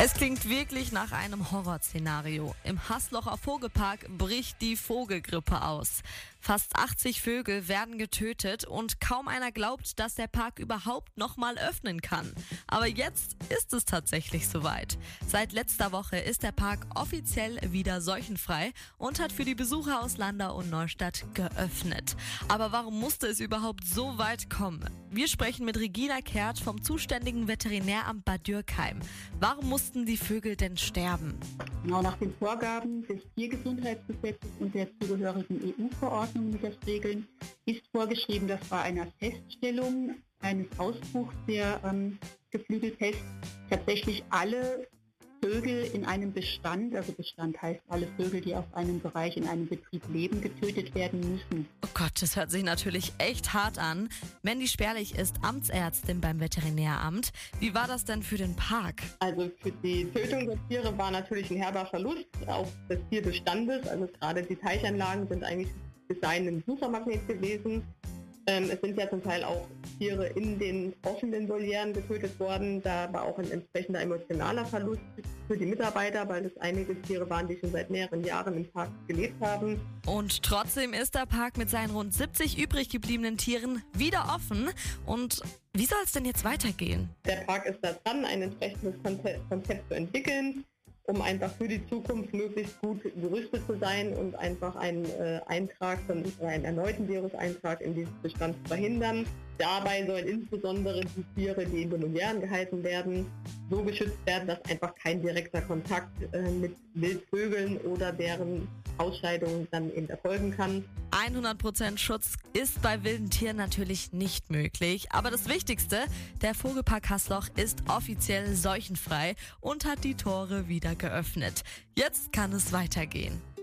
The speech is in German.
Es klingt wirklich nach einem Horrorszenario. Im Haslocher Vogelpark bricht die Vogelgrippe aus. Fast 80 Vögel werden getötet und kaum einer glaubt, dass der Park überhaupt noch mal öffnen kann. Aber jetzt ist es tatsächlich soweit. Seit letzter Woche ist der Park offiziell wieder seuchenfrei und hat für die Besucher aus Landau und Neustadt geöffnet. Aber warum musste es überhaupt so weit kommen? Wir sprechen mit Regina Kehrt vom zuständigen Veterinäramt Bad Dürkheim. Warum mussten die Vögel denn sterben? Genau nach den Vorgaben des Tiergesundheitsgesetzes und der zugehörigen EU-Verordnung, die das regeln, ist vorgeschrieben, dass bei einer Feststellung eines Ausbruchs der Geflügelpest tatsächlich alle Vögel in einem Bestand, also Bestand heißt alle Vögel, die auf einem Bereich in einem Betrieb leben, getötet werden müssen. Oh Gott, das hört sich natürlich echt hart an. Mandy Sperlich ist Amtsärztin beim Veterinäramt. Wie war das denn für den Park? Also für die Tötung der Tiere war natürlich ein herber Verlust auch des Tierbestandes. Also gerade die Teichanlagen sind eigentlich bis dahin ein Besuchermagnet gewesen. Es sind ja zum Teil auch Tiere in den offenen Volieren getötet worden. Da war auch ein entsprechender emotionaler Verlust für die Mitarbeiter, weil es einige Tiere waren, die schon seit mehreren Jahren im Park gelebt haben. Und trotzdem ist der Park mit seinen rund 70 übrig gebliebenen Tieren wieder offen. Und wie soll es denn jetzt weitergehen? Der Park ist da dran, ein entsprechendes Konzept zu entwickeln, um einfach für die Zukunft möglichst gut gerüstet zu sein und einfach einen einen erneuten Viruseintrag in diesen Bestand zu verhindern. Dabei sollen insbesondere die Tiere, die in den Volieren gehalten werden, so geschützt werden, dass einfach kein direkter Kontakt mit Wildvögeln oder deren Ausscheidungen dann eben erfolgen kann. 100% Schutz ist bei wilden Tieren natürlich nicht möglich. Aber das Wichtigste, der Vogelpark Hasloch ist offiziell seuchenfrei und hat die Tore wieder geöffnet. Jetzt kann es weitergehen.